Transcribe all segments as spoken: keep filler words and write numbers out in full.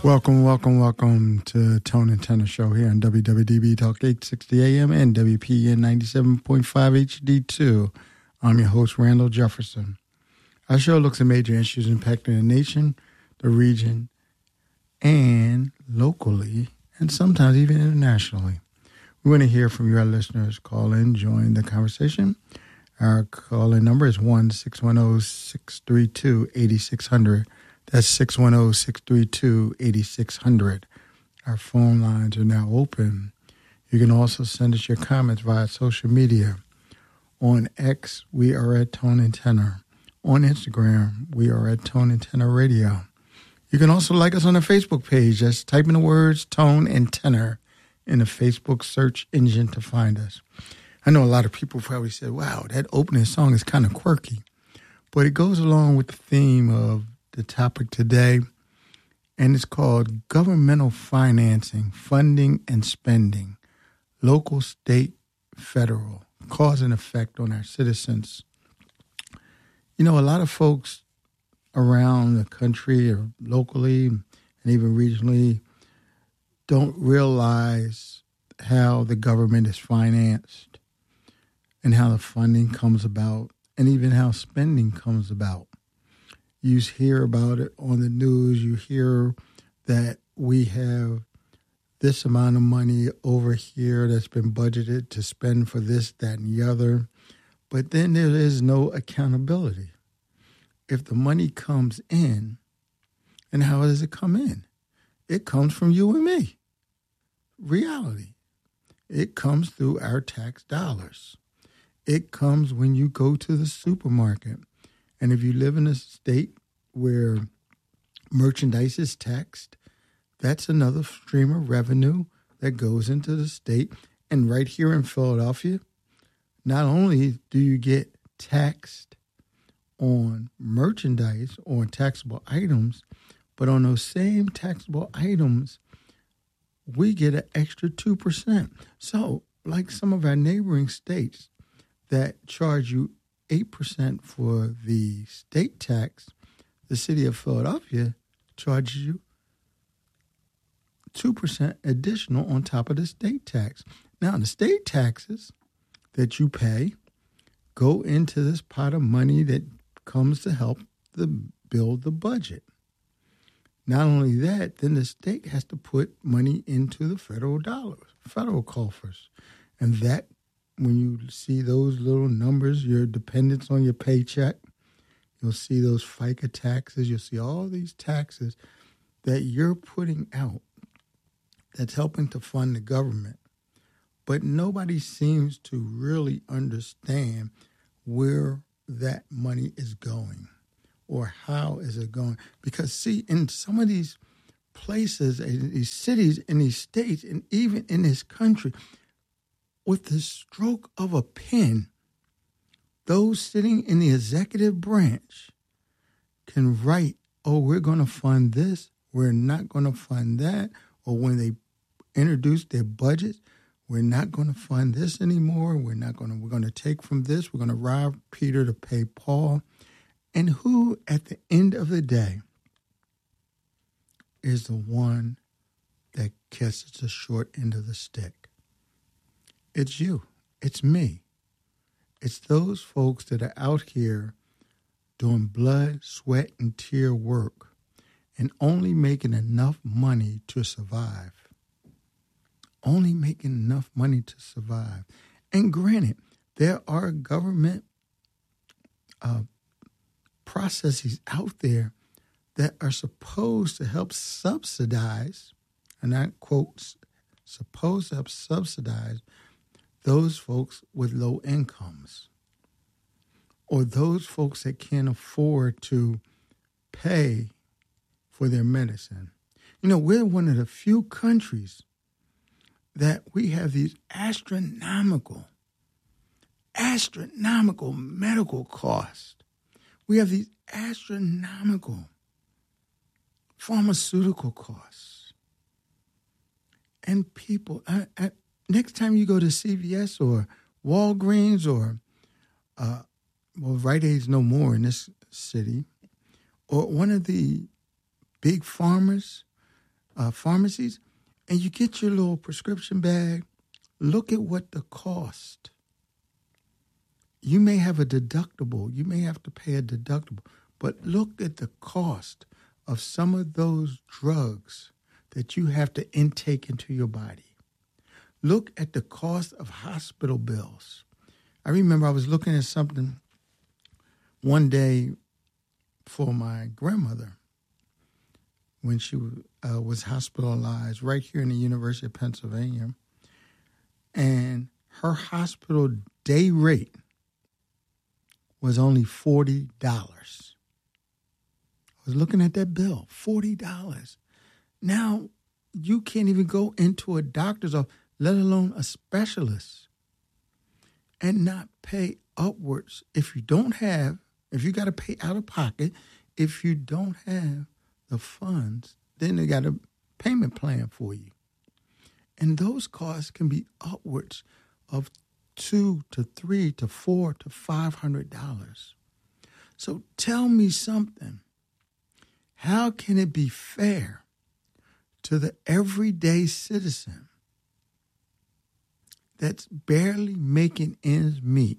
Welcome, welcome, welcome to Tone and Tenor Show here on W W D B Talk eight sixty A M and W P N ninety-seven point five H D two. I'm your host, Randall Jefferson. Our show looks at major issues impacting the nation, the region, and locally, and sometimes even internationally. We want to hear from you, our listeners. Call in, join the conversation. Our call-in number is one six one zero, six three two, eight six zero zero. That's six one zero, six three two, eight six zero zero. Our phone lines are now open. You can also send us your comments via social media. On X, we are at Tone and Tenor. On Instagram, we are at Tone and Tenor Radio. You can also like us on the Facebook page. Just type in the words Tone and Tenor in the Facebook search engine to find us. I know a lot of people probably said, wow, that opening song is kind of quirky. But it goes along with the theme of the topic today, and it's called Governmental Financing, Funding and Spending, Local, State, Federal, Cause and Effect on Our Citizens. You know, a lot of folks around the country or locally and even regionally don't realize how the government is financed and how the funding comes about and even how spending comes about. You hear about it on the news. You hear that we have this amount of money over here that's been budgeted to spend for this, that, and the other. But then there is no accountability. If the money comes in, and how does it come in? It comes from you and me. Reality. It comes through our tax dollars. It comes when you go to the supermarket. And if you live in a state where merchandise is taxed, that's another stream of revenue that goes into the state. And right here in Philadelphia, not only do you get taxed on merchandise or on taxable items, but on those same taxable items, we get an extra two percent. So, like some of our neighboring states that charge you eight percent for the state tax, the city of Philadelphia charges you two percent additional on top of the state tax. Now, the state taxes that you pay go into this pot of money that comes to help the, build the budget. Not only that, then the state has to put money into the federal dollars, federal coffers. And that, when you see those little numbers, your dependence on your paycheck, you'll see those FICA taxes, you'll see all these taxes that you're putting out that's helping to fund the government. But nobody seems to really understand where that money is going or how is it going. Because, see, in some of these places, in these cities, in these states, and even in this country, with the stroke of a pen, those sitting in the executive branch can write, oh, we're going to fund this, we're not going to fund that, or when they introduce their budgets, we're not going to fund this anymore, we're not going to, we're going to take from this, we're going to rob Peter to pay Paul. And who, at the end of the day, is the one that catches the short end of the stick? It's you. It's me. It's those folks that are out here doing blood, sweat, and tear work and only making enough money to survive. Only making enough money to survive. And granted, there are government uh, processes out there that are supposed to help subsidize, and I quote, supposed to help subsidize those folks with low incomes or those folks that can't afford to pay for their medicine. You know, we're one of the few countries that we have these astronomical, astronomical medical costs. We have these astronomical pharmaceutical costs. And people, I, I, next time you go to C V S or Walgreens or, uh, well, Rite Aid's no more in this city, or one of the big farmers, uh, pharmacies, and you get your little prescription bag, look at what the cost. You may have a deductible. You may have to pay a deductible. But look at the cost of some of those drugs that you have to intake into your body. Look at the cost of hospital bills. I remember I was looking at something one day for my grandmother when she uh, was hospitalized right here in the University of Pennsylvania. And her hospital day rate was only forty dollars. I was looking at that bill, forty dollars. Now, you can't even go into a doctor's office, let alone a specialist, and not pay upwards. If you don't have, if you got to pay out of pocket, if you don't have the funds, then they got a payment plan for you. And those costs can be upwards of two to three to four to five hundred dollars. So tell me something. How can it be fair to the everyday citizen that's barely making ends meet,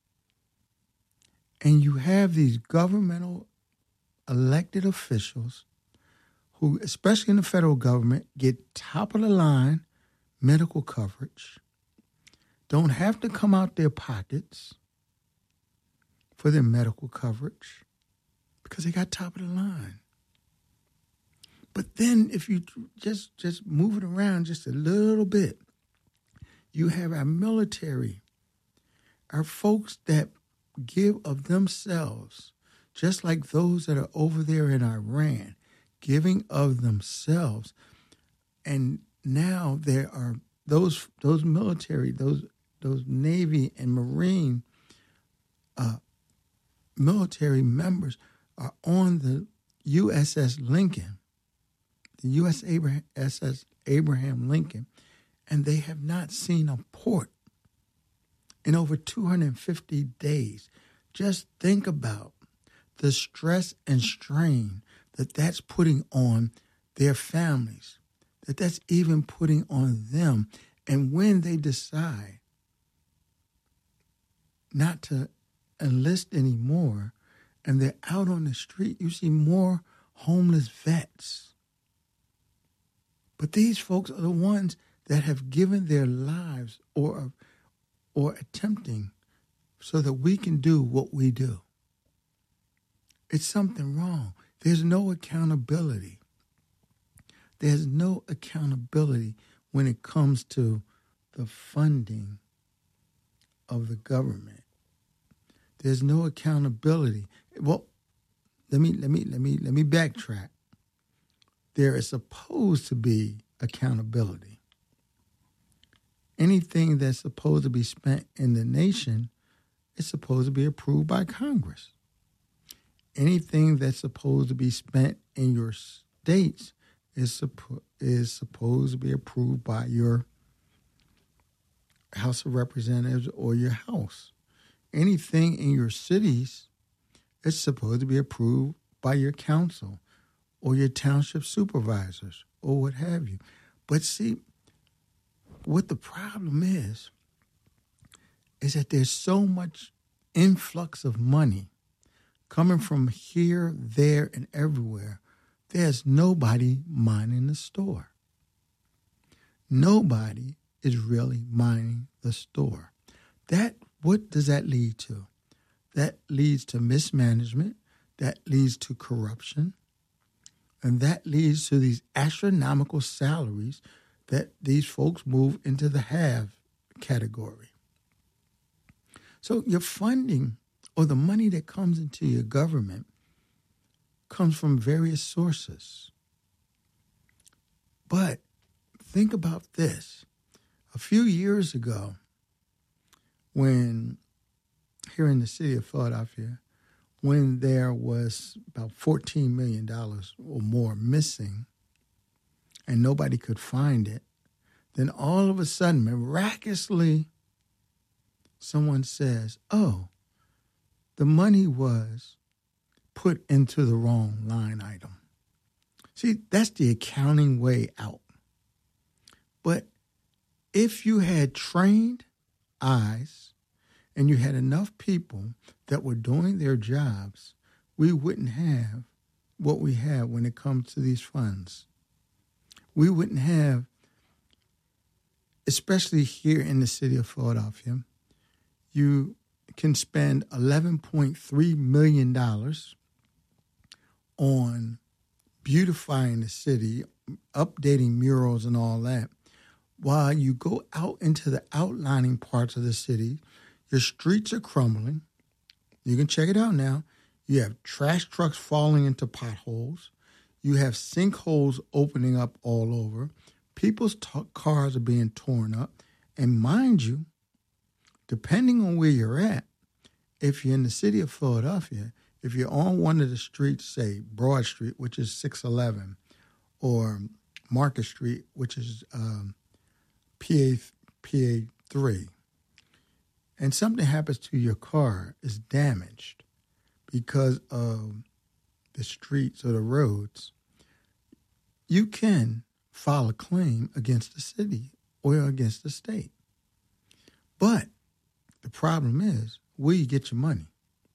and you have these governmental elected officials who, especially in the federal government, get top of the line medical coverage, don't have to come out their pockets for their medical coverage because they got top of the line. But then if you just, just move it around just a little bit, you have our military, our folks that give of themselves, just like those that are over there in Iran, giving of themselves. And now there are those those military, those those Navy and Marine uh, military members are on the U S S Lincoln, the U S S Abraham Lincoln, and they have not seen a port in over two hundred fifty days. Just think about the stress and strain that that's putting on their families, that that's even putting on them. And when they decide not to enlist anymore and they're out on the street, you see more homeless vets. But these folks are the ones that have given their lives or, or attempting so that we can do what we do. It's something wrong. There's no accountability. There's no accountability when it comes to the funding of the government. There's no accountability. Well, let me let me let me let me backtrack. There is supposed to be accountability. Anything that's supposed to be spent in the nation is supposed to be approved by Congress. Anything that's supposed to be spent in your states is, suppo- is supposed to be approved by your House of Representatives or your House. Anything in your cities is supposed to be approved by your council or your township supervisors or what have you. But see, what the problem is, is that there's so much influx of money coming from here, there, and everywhere. There's nobody minding the store. Nobody is really minding the store. That, what does that lead to? That leads to mismanagement. That leads to corruption. And that leads to these astronomical salaries that these folks move into the have category. So your funding or the money that comes into your government comes from various sources. But think about this. A few years ago, when here in the city of Philadelphia, when there was about fourteen million dollars or more missing and nobody could find it, then all of a sudden, miraculously, someone says, oh, the money was put into the wrong line item. See, that's the accounting way out. But if you had trained eyes and you had enough people that were doing their jobs, we wouldn't have what we have when it comes to these funds. We wouldn't have, especially here in the city of Philadelphia, you can spend eleven point three million dollars on beautifying the city, updating murals and all that, while you go out into the outlining parts of the city, your streets are crumbling. You can check it out now. You have trash trucks falling into potholes. You have sinkholes opening up all over. People's t- cars are being torn up. And mind you, depending on where you're at, if you're in the city of Philadelphia, if you're on one of the streets, say Broad Street, which is six eleven, or Market Street, which is um, P A P A three, and something happens to your car, is damaged because of the streets or the roads, you can file a claim against the city or against the state. But the problem is, where you get your money?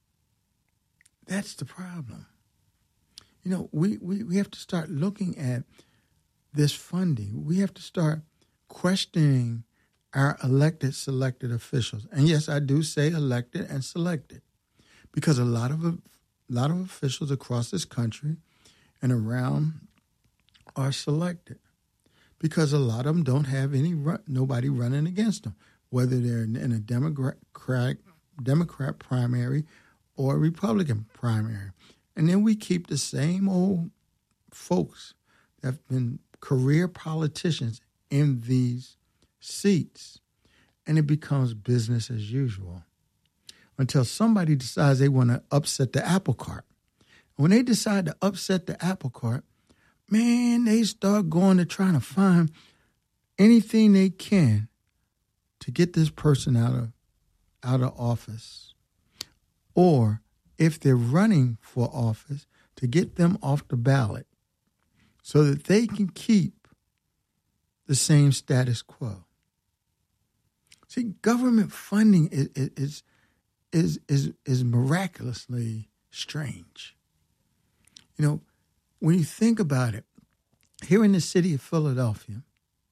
That's the problem. You know, we, we, we have to start looking at this funding. We have to start questioning our elected, selected officials. And yes, I do say elected and selected, because a lot of a lot of officials across this country and around are selected, because a lot of them don't have any nobody running against them, whether they're in a Democrat Democrat primary or a Republican primary. And then we keep the same old folks that have been career politicians in these seats, and it becomes business as usual until somebody decides they want to upset the apple cart. When they decide to upset the apple cart, man, they start going to trying to find anything they can to get this person out of out of office. Or if they're running for office, to get them off the ballot so that they can keep the same status quo. See, government funding is is is is, is miraculously strange. You know, when you think about it, here in the city of Philadelphia,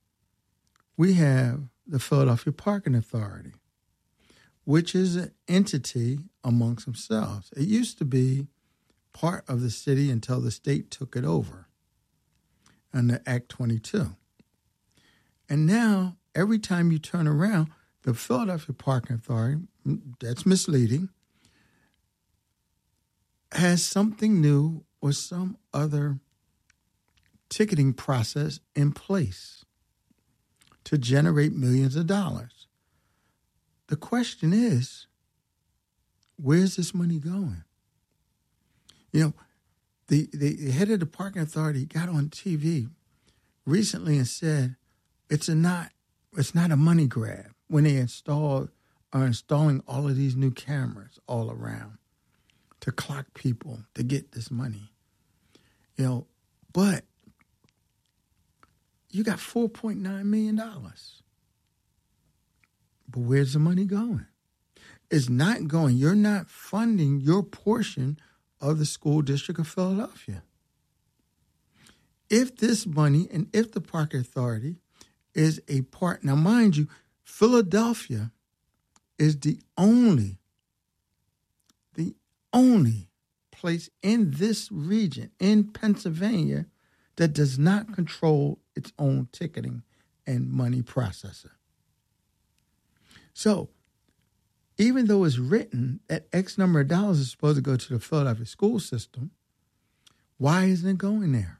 we have the Philadelphia Parking Authority, which is an entity amongst themselves. It used to be part of the city until the state took it over under Act twenty-two. And now, every time you turn around, the Philadelphia Parking Authority, that's misleading, has something new or some other ticketing process in place to generate millions of dollars. The question is, where's this money going? You know, the, the head of the parking authority got on T V recently and said it's a not it's not a money grab when they install are installing all of these new cameras all around to clock people to get this money. You know, but you got four point nine million dollars. But where's the money going? It's not going. You're not funding your portion of the school district of Philadelphia. If this money and if the Park Authority is a part, now mind you, Philadelphia is the only, the only place in this region, in Pennsylvania, that does not control its own ticketing and money processor. So, even though it's written that X number of dollars is supposed to go to the Philadelphia school system, why isn't it going there?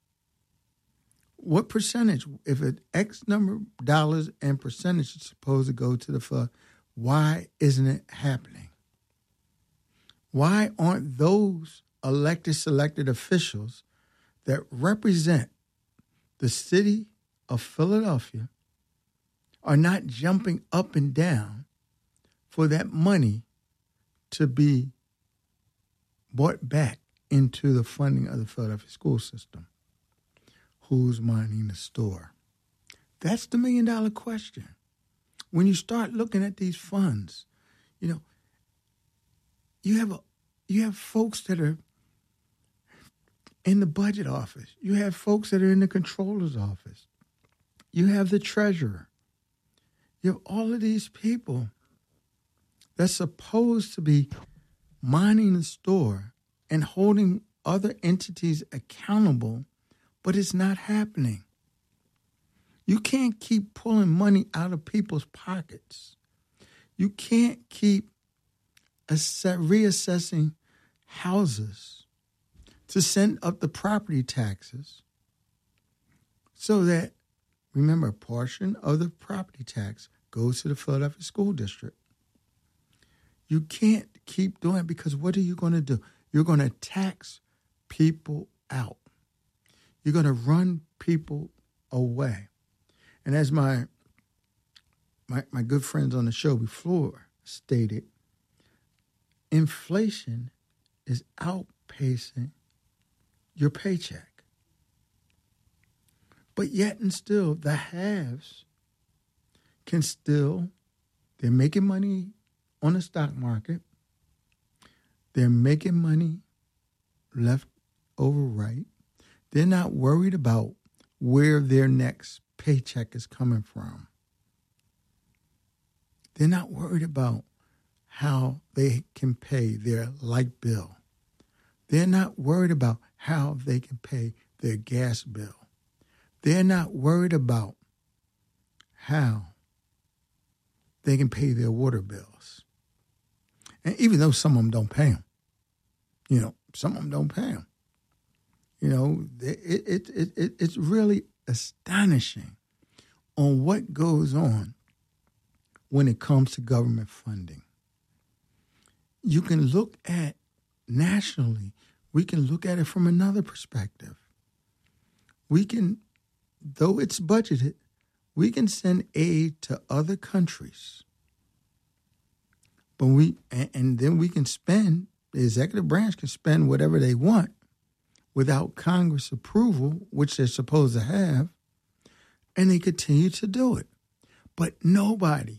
What percentage, if it X number of dollars and percentage is supposed to go to the Philadelphia, why isn't it happening? Why aren't those elected, selected officials that represent the city of Philadelphia are not jumping up and down for that money to be brought back into the funding of the Philadelphia school system? who's minding the store? That's the million dollar question. When you start looking at these funds, you know, you have a, you have folks that are in the budget office. You have folks that are in the controller's office. You have the treasurer. You have all of these people that's supposed to be minding the store and holding other entities accountable, but it's not happening. You can't keep pulling money out of people's pockets. You can't keep ass- reassessing houses to send up the property taxes so that, remember, a portion of the property tax goes to the Philadelphia School District. You can't keep doing it because what are you going to do? You're going to tax people out. You're going to run people away. And as my, my my good friends on the show before stated, inflation is outpacing your paycheck. But yet and still, the haves can still, they're making money on the stock market. They're making money left over right. They're not worried about where their next paycheck is coming from. They're not worried about how they can pay their light bill. They're not worried about how they can pay their gas bill. They're not worried about how they can pay their water bills. And even though some of them don't pay them, you know, some of them don't pay them. You know, it, it, it, it, it's really astonishing on what goes on when it comes to government funding. You can look at nationally, we can look at it from another perspective. We can, though it's budgeted, we can send aid to other countries. But we, and, and then we can spend, the executive branch can spend whatever they want without Congress approval, which they're supposed to have, and they continue to do it. But nobody,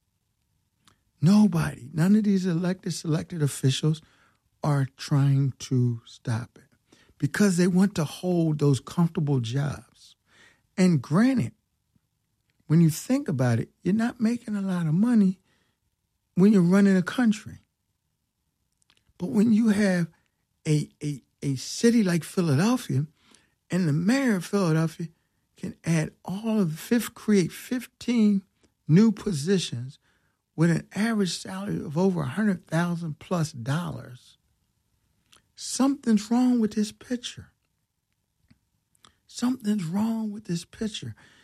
nobody, none of these elected, selected officials are trying to stop it because they want to hold those comfortable jobs. And granted, when you think about it, you're not making a lot of money when you're running a country. But when you have a, a, a city like Philadelphia, and the mayor of Philadelphia can add all of fifth, create fifteen new positions with an average salary of over one hundred thousand plus dollars, something's wrong with this picture. Something's wrong with this picture.